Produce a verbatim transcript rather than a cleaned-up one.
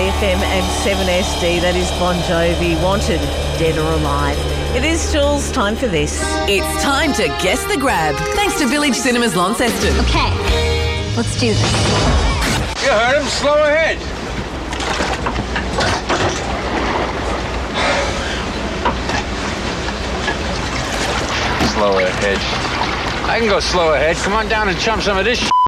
F M and seven S D. That is Bon Jovi, Wanted, Dead or Alive. It is, Jules, time for this. It's time to guess the grab, thanks to Village Cinemas Launceston. Okay, let's do this. You heard him. Slow ahead. Slow ahead. I can go slow ahead. Come on down and chump some of this shit.